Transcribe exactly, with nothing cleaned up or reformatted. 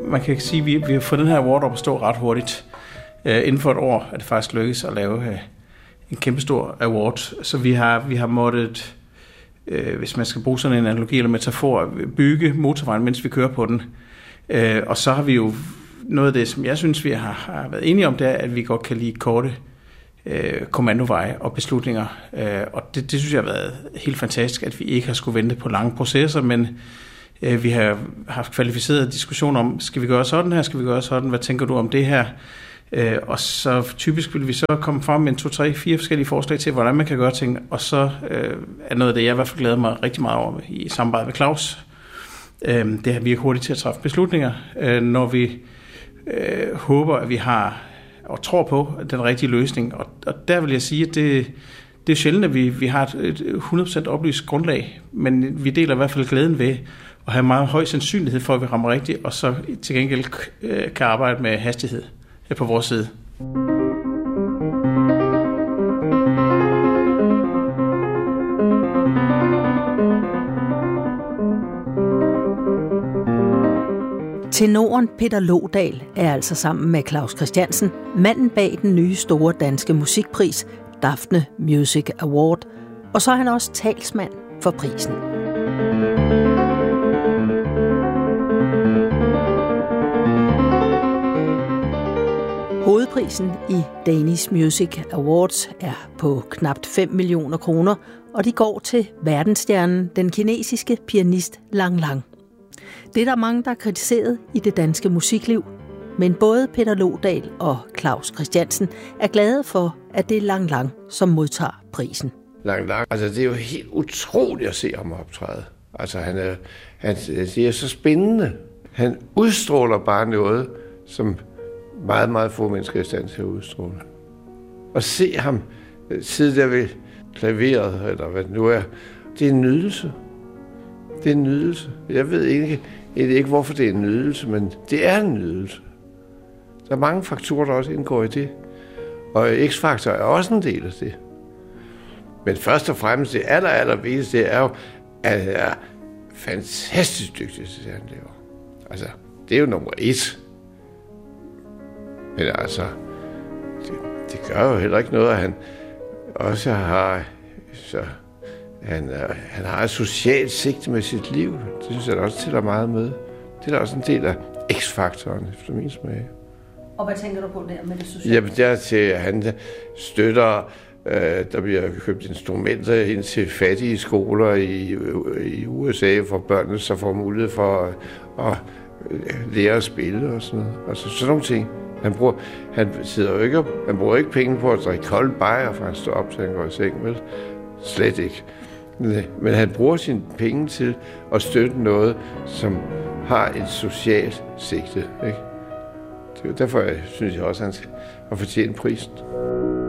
man kan sige, at vi, vi har fået den her award op at stå ret hurtigt. Uh, inden for et år er det faktisk lykkedes at lave uh, en kæmpestor award. Så vi har, vi har måttet, uh, hvis man skal bruge sådan en analogi eller metafor, bygge motorvejen, mens vi kører på den. Uh, og så har vi jo noget af det, som jeg synes, vi har, har været enige om, det er, at vi godt kan lide korte uh, kommandoveje og beslutninger. Uh, og det, det synes jeg har været helt fantastisk, at vi ikke har skulle vente på lange processer, men uh, vi har haft kvalificeret diskussion om, skal vi gøre sådan her, skal vi gøre sådan, hvad tænker du om det her? Øh, og så typisk vil vi så komme frem med en to, tre, fire forskellige forslag til, hvordan man kan gøre ting, og så øh, er noget af det, jeg i hvert fald glæder mig rigtig meget over i samarbejde med Claus. Øh, det har vi er hurtigt til at træffe beslutninger, øh, når vi øh, håber, at vi har og tror på den rigtige løsning. Og, og der vil jeg sige, at det, det er sjældent, at vi, vi har et, et hundrede procent oplyst grundlag, men vi deler i hvert fald glæden ved at have meget høj sandsynlighed for, at vi rammer rigtigt, og så til gengæld øh, kan arbejde med hastighed på vores side. Tenoren Peter Lodal er altså sammen med Claus Christiansen manden bag den nye store danske musikpris, Daphne Music Award, og så er han også talsmand for prisen. Hovedprisen i Danish Music Awards er på knap fem millioner kroner, og de går til verdensstjernen, den kinesiske pianist Lang Lang. Det er der mange, der har kritiseret i det danske musikliv, men både Peter Lodal og Claus Christiansen er glade for, at det er Lang Lang, som modtager prisen. Lang Lang, altså det er jo helt utroligt at se ham optræde. Altså han er, han, det er så spændende. Han udstråler bare noget, som meget, meget få mennesker er i stand til at udstråle. Og se ham sidde der ved klaveret, eller hvad det nu er, det er en nydelse. Det er en nydelse. Jeg ved ikke, jeg ved ikke, hvorfor det er en nydelse, men det er en nydelse. Der er mange faktorer, der også indgår i det. Og X-faktor er også en del af det. Men først og fremmest, det aller, aller vigtigste, det er jo, at han er fantastisk dygtig til det, han laver. Altså, det er jo nummer et. Men altså, det, det gør jo heller ikke noget, at han også har, så han, han har et socialt sigte med sit liv. Det synes jeg også tæller meget med. Det er også en del af X-faktoren, efter min smag. Og hvad tænker du på der med det sociale? Jamen, der til, at han støtter, øh, der bliver købt instrumenter ind til fattige skoler i, i U S A, for børnene så får mulighed for at, at lære at spille og sådan noget. Altså sådan nogle ting. Han, bruger, han, sidder jo ikke, han bruger ikke penge på at drikke kold bajer, for han står op, til han går i seng, vel? Slet ikke. Men han bruger sine penge til at støtte noget, som har et socialt sigte. Ikke? Derfor synes jeg også, at han har fortjent prisen.